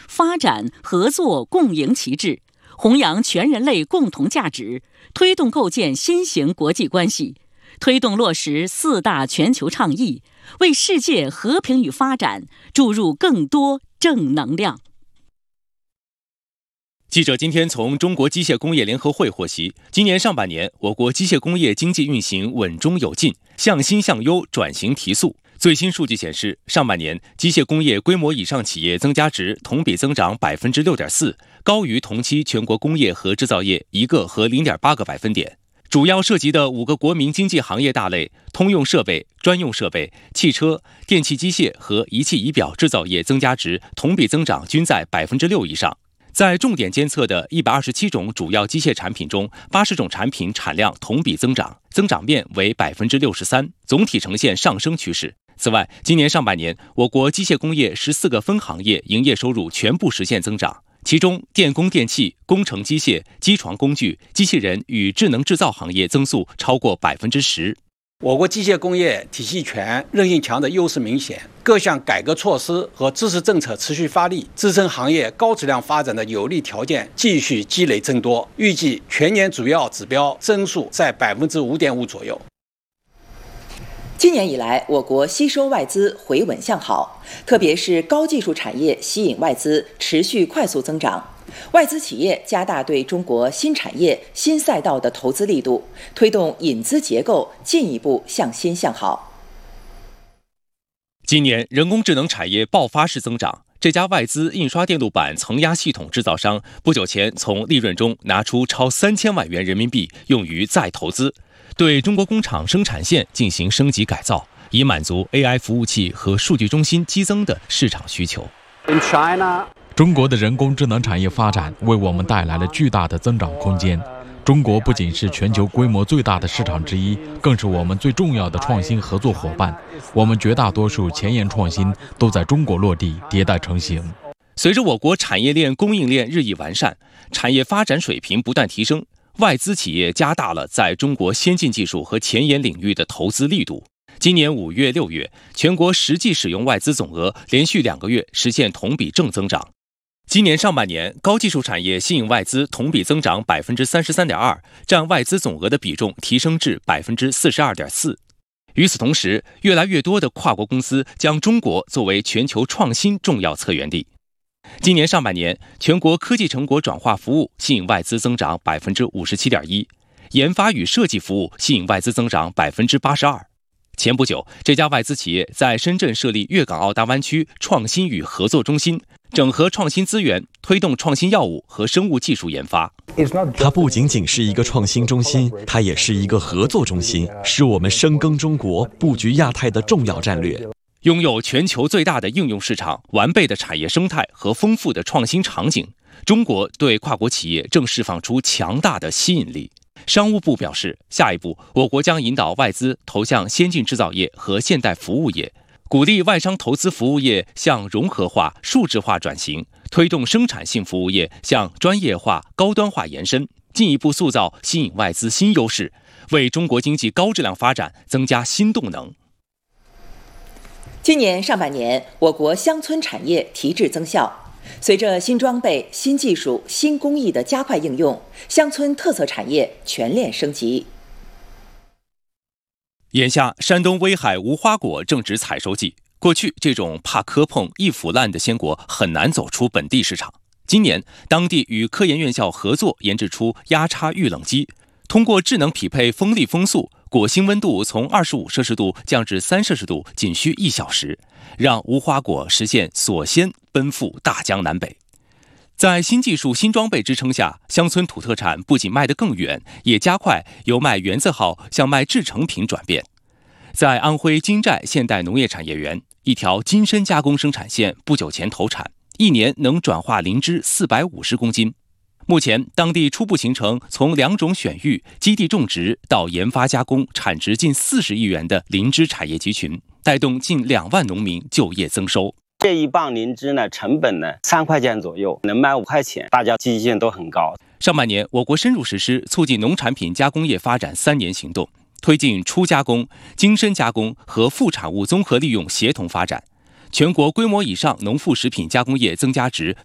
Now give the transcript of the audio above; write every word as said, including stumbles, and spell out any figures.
发展、合作、共赢旗帜，弘扬全人类共同价值，推动构建新型国际关系，推动落实四大全球倡议，为世界和平与发展注入更多正能量。 记者今天从中国机械工业联合会获悉，今年上半年，我国机械工业经济运行稳中有进，向新向优，转型提速。最新数据显示，上半年机械工业规模以上企业增加值同比增长 百分之六点四， 高于同期全国工业和制造业一个和 零点八个百分点。主要涉及的五个国民经济行业大类，通用设备、专用设备、汽车、电气机械和仪器仪表制造业增加值同比增长均在 百分之六 以上。在重点监测的一百二十七种主要机械产品中，八十种产品产量同比增长，增长面为 百分之六十三， 总体呈现上升趋势。此外，今年上半年，我国机械工业十四个分行业营业收入全部实现增长，其中电工电气、工程机械、机床工具、机器人与智能制造行业增速超过 百分之十。 我国机械工业体系全、韧性强的优势明显，各项改革措施和支持政策持续发力，支撑行业高质量发展的有利条件继续积累增多，预计全年主要指标增速在 百分之五点五 左右。 今年以来，我国吸收外资回稳向好，特别是高技术产业吸引外资持续快速增长。外资企业加大对中国新产业、新赛道的投资力度，推动引资结构进一步向新向好。 今年人工智能产业爆发式增长，这家外资印刷电路板层压系统制造商不久前从利润中拿出超三千万元人民币用于再投资，对中国工厂生产线进行升级改造，以满足 A I 服务器和数据中心激增的市场需求。 In China中国的人工智能产业发展为我们带来了巨大的增长空间。中国不仅是全球规模最大的市场之一，更是我们最重要的创新合作伙伴。我们绝大多数前沿创新都在中国落地迭代成型。 随着我国产业链供应链日益完善，产业发展水平不断提升，外资企业加大了在中国先进技术和前沿领域的投资力度。今年五月、六月，全国实际使用外资总额连续两个月实现同比正增长。今年上半年，高技术产业吸引外资同比增长 百分之三十三点二， 占外资总额的比重提升至 百分之四十二点四。与此同时，越来越多的跨国公司将中国作为全球创新重要策源地。今年上半年，全国科技成果转化服务吸引外资增长 百分之五十七点一， 研发与设计服务吸引外资增长 百分之八十二。前不久，这家外资企业在深圳设立粤港澳大湾区创新与合作中心，整合创新资源，推动创新药物和生物技术研发。 它不仅仅是一个创新中心，它也是一个合作中心，是我们深耕中国、布局亚太的重要战略。 拥有全球最大的应用市场、完备的产业生态和丰富的创新场景，中国对跨国企业正释放出强大的吸引力。商务部表示，下一步我国将引导外资投向先进制造业和现代服务业，鼓励外商投资服务业向融合化、数字化转型，推动生产性服务业向专业化、高端化延伸，进一步塑造吸引外资新优势，为中国经济高质量发展增加新动能。 今年上半年，我国乡村产业提质增效。随着新装备、新技术、新工艺的加快应用，乡村特色产业全链升级。 眼下，山东威海无花果正值采收季。过去，这种怕磕碰、易腐烂的鲜果很难走出本地市场。今年，当地与科研院校合作研制出压差预冷机，通过智能匹配风力风速，果心温度从二十五摄氏度降至三摄氏度，仅需一小时，让无花果实现锁鲜奔赴大江南北。在新技术、新装备支撑下，乡村土特产不仅卖得更远，也加快由卖原字号向卖制成品转变。在安徽金寨现代农业产业园，一条金参加工生产线不久前投产，一年能转化灵芝四百五十公斤。目前，当地初步形成从两种选育、基地种植到研发加工，产值近四十亿元的灵芝产业集群，带动近两万农民就业增收。 这一磅灵芝呢，成本呢三块钱左右，能卖五块钱，大家积极性都很高。 上半年，我国深入实施促进农产品加工业发展三年行动，推进初加工、精深加工和副产物综合利用协同发展。全国规模以上农副食品加工业增加值